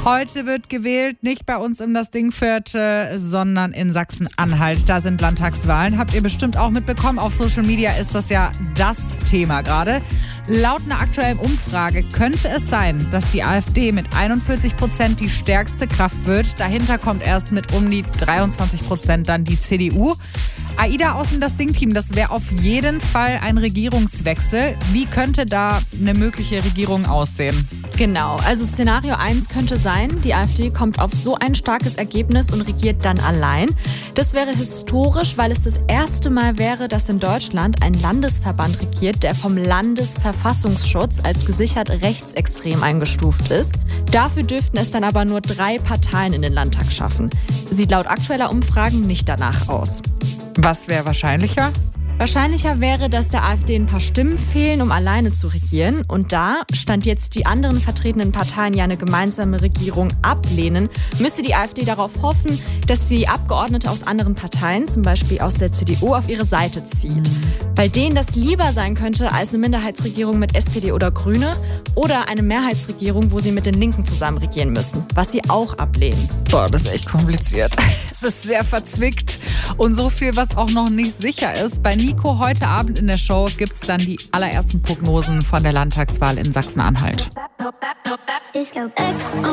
Heute wird gewählt, nicht bei uns im Das Dingviertel, sondern in Sachsen-Anhalt. Da sind Landtagswahlen. Habt ihr bestimmt auch mitbekommen. Auf Social Media ist das ja das Thema gerade. Laut einer aktuellen Umfrage könnte es sein, dass die AfD mit 41% die stärkste Kraft wird. Dahinter kommt erst mit um die 23% dann die CDU. Aida aus dem Das Ding-Team, das wäre auf jeden Fall ein Regierungswechsel. Wie könnte da eine mögliche Regierung aussehen? Genau, also Szenario 1 könnte sein, die AfD kommt auf so ein starkes Ergebnis und regiert dann allein. Das wäre historisch, weil es das erste Mal wäre, dass in Deutschland ein Landesverband regiert, der vom Landesverfassungsschutz als gesichert rechtsextrem eingestuft ist. Dafür dürften es dann aber nur 3 Parteien in den Landtag schaffen. Sieht laut aktueller Umfragen nicht danach aus. Was wäre wahrscheinlicher? Wahrscheinlicher wäre, dass der AfD ein paar Stimmen fehlen, um alleine zu regieren. Und da, Stand jetzt die anderen vertretenen Parteien ja eine gemeinsame Regierung ablehnen, müsste die AfD darauf hoffen, dass sie Abgeordnete aus anderen Parteien, zum Beispiel aus der CDU, auf ihre Seite zieht. Bei denen das lieber sein könnte als eine Minderheitsregierung mit SPD oder Grüne oder eine Mehrheitsregierung, wo sie mit den Linken zusammen regieren müssen, was sie auch ablehnen. Boah, das ist echt kompliziert. Es ist sehr verzwickt und so viel, was auch noch nicht sicher ist. Bei Nico heute Abend in der Show gibt es dann die allerersten Prognosen von der Landtagswahl in Sachsen-Anhalt.